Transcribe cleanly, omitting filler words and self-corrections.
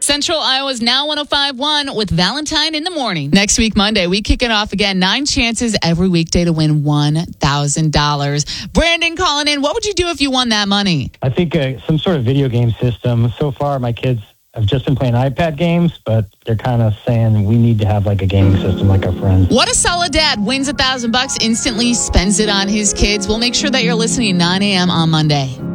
Central Iowa's Now 105.1 with Valentine in the morning. Next week, Monday, we kick it off again. 9 chances every weekday to win $1,000. Brandon calling in. What would you do if you won that money? I think some sort of video game system. So far, my kids have just been playing iPad games, but they're kind of saying we need to have like a gaming system like our friends. What a solid dad. Wins $1,000, instantly spends it on his kids. We'll make sure that you're listening 9 a.m. on Monday.